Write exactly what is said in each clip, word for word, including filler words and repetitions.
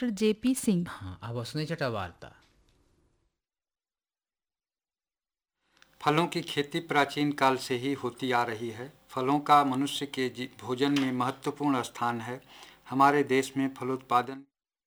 Doctor J P Singh. हाँ, अब सुने छठा वार्ता। फलों की खेती प्राचीन काल से ही होती आ रही है। फलों का मनुष्य के भोजन में महत्वपूर्ण स्थान है। हमारे देश में फलोत्पादन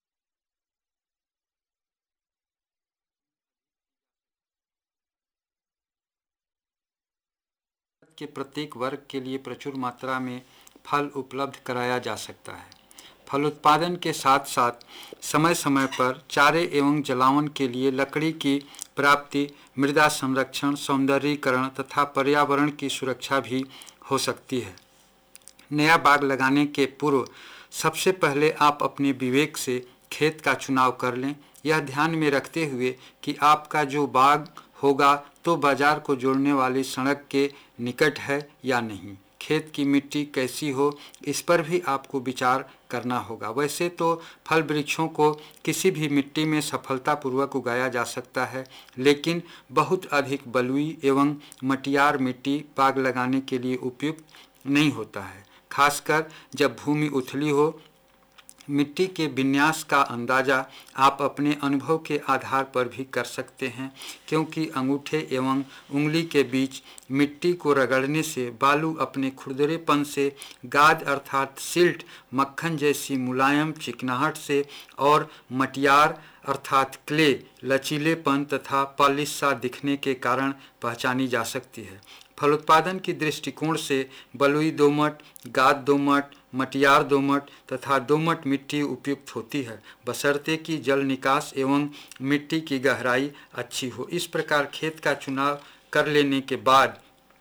के प्रत्येक वर्ग के लिए प्रचुर मात्रा में फल उपलब्ध कराया जा सकता है। फलोत्पादन के साथ साथ समय समय पर चारे एवं जलावन के लिए लकड़ी की प्राप्ति, मृदा संरक्षण, सौंदर्यीकरण तथा पर्यावरण की सुरक्षा भी हो सकती है। नया बाग लगाने के पूर्व सबसे पहले आप अपने विवेक से खेत का चुनाव कर लें, यह ध्यान में रखते हुए कि आपका जो बाग होगा तो बाजार को जोड़ने वाली सड़क के निकट है या नहीं। खेत की मिट्टी कैसी हो, इस पर भी आपको विचार करना होगा। वैसे तो फल वृक्षों को किसी भी मिट्टी में सफलतापूर्वक उगाया जा सकता है, लेकिन बहुत अधिक बलुई एवं मटियार मिट्टी बाग लगाने के लिए उपयुक्त नहीं होता है, खासकर जब भूमि उथली हो। मिट्टी के विन्यास का अंदाज़ा आप अपने अनुभव के आधार पर भी कर सकते हैं, क्योंकि अंगूठे एवं उंगली के बीच मिट्टी को रगड़ने से बालू अपने खुरदरेपन से, गाद अर्थात सिल्ट मक्खन जैसी मुलायम चिकनाहट से और मटियार अर्थात क्ले लचीलेपन तथा पॉलिश सा दिखने के कारण पहचानी जा सकती है। फलोत्पादन की दृष्टिकोण से बलुई दोमट, गाद दोमट, मटियार दोमट तथा दोमट मिट्टी उपयुक्त होती है, बशर्ते कि जल निकास एवं मिट्टी की गहराई अच्छी हो। इस प्रकार खेत का चुनाव कर लेने के बाद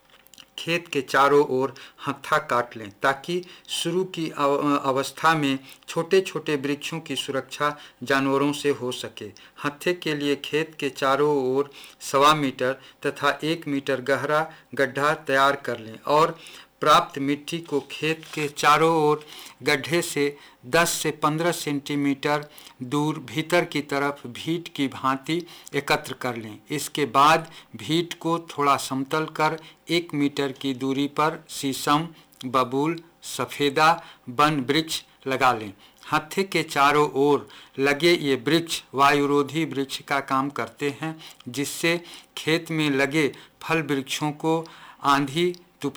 खेत के चारों ओर हत्था काट लें, ताकि शुरू की अवस्था में छोटे छोटे वृक्षों की सुरक्षा जानवरों से हो सके। हत्थे के लिए खेत के चारों ओर सवा मीटर तथा एक मीटर गहरा गड्ढा तैयार कर लें और प्राप्त मिट्टी को खेत के चारों ओर गड्ढे से दस से पंद्रह सेंटीमीटर दूर भीतर की तरफ भीट की भांति एकत्र कर लें। इसके बाद भीट को थोड़ा समतल कर एक मीटर की दूरी पर शीशम, बबूल, सफ़ेदा वन वृक्ष लगा लें। हत्थे के चारों ओर लगे ये वृक्ष वायुरोधी वृक्ष का काम करते हैं, जिससे खेत में लगे फल वृक्षों को आंधी